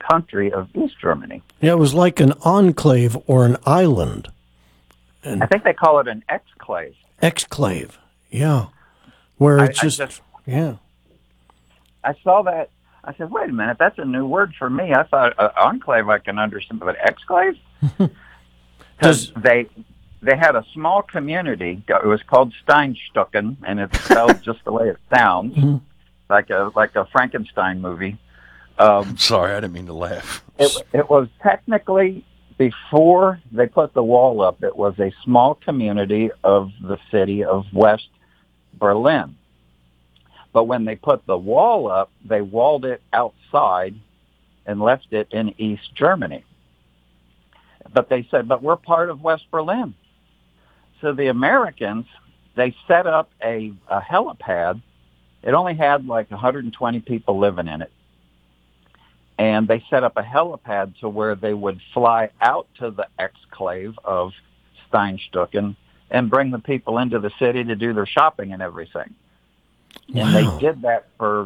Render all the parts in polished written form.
country of East Germany. Yeah, it was like an enclave or an island. I think they call it an exclave. Exclave, yeah. Where it's yeah. I saw that. I said, wait a minute, that's a new word for me. I thought enclave I can understand, but exclave? Because they had a small community. It was called Steinstücken, and it's spelled just the way it sounds, like a Frankenstein movie. I'm sorry, I didn't mean to laugh. It was technically, before they put the wall up, it was a small community of the city of West Berlin. But when they put the wall up, they walled it outside and left it in East Germany. But they said, but we're part of West Berlin. So the Americans, they set up a helipad. It only had like 120 people living in it. And they set up a helipad to where they would fly out to the exclave of Steinstücken and bring the people into the city to do their shopping and everything. Wow. And they did that for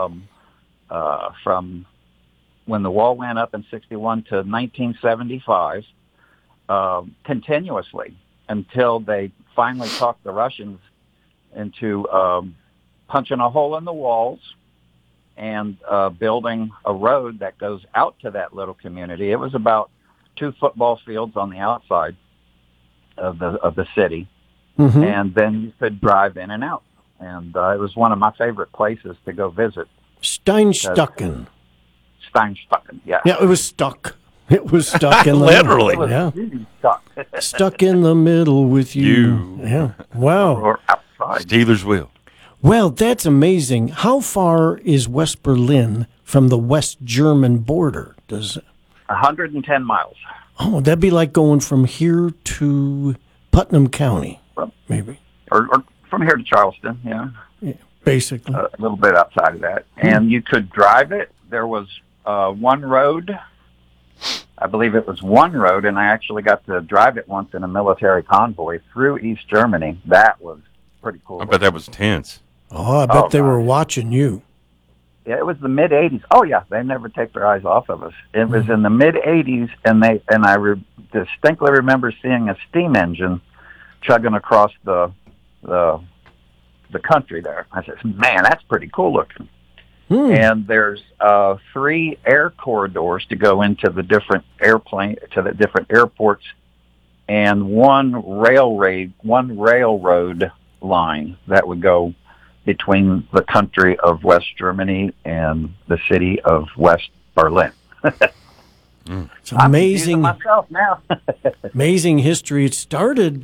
from when the wall went up in 1961 to 1975, continuously until they finally talked the Russians into punching a hole in the walls and building a road that goes out to that little community. It was about 2 football fields on the outside of the city, and then you could drive in and out. And it was one of my favorite places to go visit. Steinstücken. Steinstücken, yeah. Yeah, it was stuck. It was stuck in the Literally. middle. Yeah. Really stuck. Stuck in the middle with you. Yeah. Wow. Or outside. Steelers will. Well, that's amazing. How far is West Berlin from the West German border? 110 miles. Oh, that'd be like going from here to Putnam County, maybe. Or from here to Charleston, yeah. Basically. A little bit outside of that. And you could drive it. There was one road. I believe it was one road, and I actually got to drive it once in a military convoy through East Germany. That was pretty cool. I bet that was tense. Oh, I bet they were watching you. Yeah, it was the mid-'80s. Oh, yeah, they never take their eyes off of us. It was in the mid-'80s, and I distinctly remember seeing a steam engine chugging across the country there. I said, man, that's pretty cool looking. And there's 3 air corridors to go into the different airports, and one railroad line that would go between the country of West Germany and the city of West Berlin. It's amazing. I'm myself now. Amazing history. It started.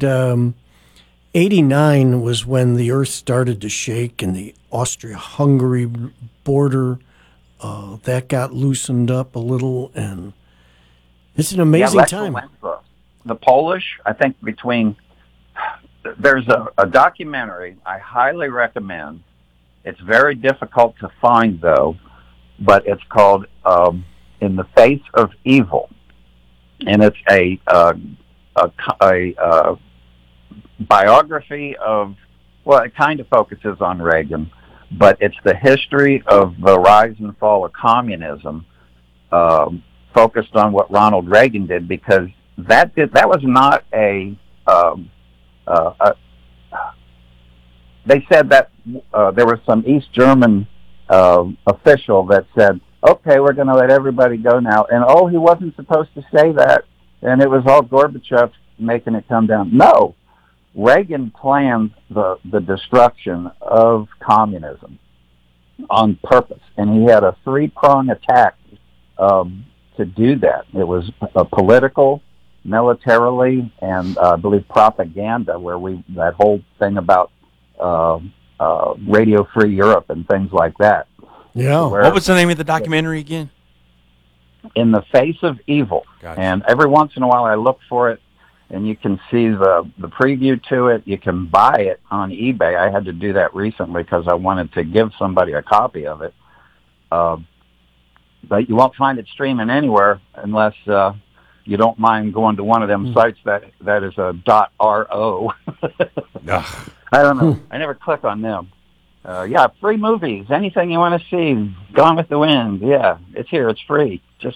89 was when the earth started to shake and the Austria-Hungary border that got loosened up a little, and it's an amazing time. The Polish, I think there's a documentary I highly recommend. It's very difficult to find, though, but it's called In the Face of Evil, and it's a biography of, well, it kind of focuses on Reagan, but it's the history of the rise and fall of communism, focused on what Ronald Reagan did, because that was not they said that there was some East German official that said, okay, we're going to let everybody go now, and he wasn't supposed to say that, and it was all Gorbachev making it come down. No. Reagan planned the destruction of communism on purpose, and he had a 3-prong attack to do that. It was political, militarily, and I believe propaganda, where that whole thing about Radio Free Europe and things like that. Yeah. What was the name of the documentary again? In the Face of Evil. Gotcha. And every once in a while I look for it, and you can see the preview to it. You can buy it on eBay. I had to do that recently because I wanted to give somebody a copy of it. But you won't find it streaming anywhere unless you don't mind going to one of them sites that is a .ro. I don't know. I never click on them. Free movies. Anything you want to see. Gone with the Wind. Yeah, it's here. It's free. Just